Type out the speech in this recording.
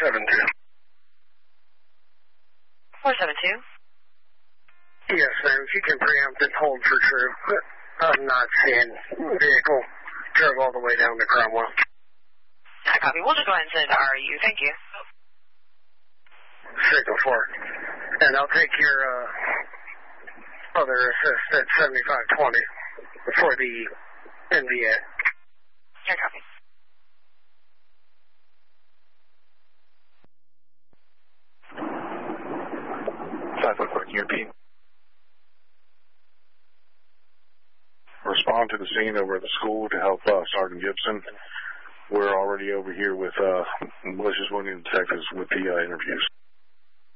472. 472? Yes, ma'am. If you can preempt and hold for true. I'm not seeing vehicle drove all the way down to Cromwell. I copy. We'll just go ahead and send it to RU. Thank you. Signal 4. And I'll take your other assist at 7520 for the NVA. I copy. European. Respond to the scene over at the school to help Sergeant Gibson. We're already over here with malicious wounding detectives with the interviews.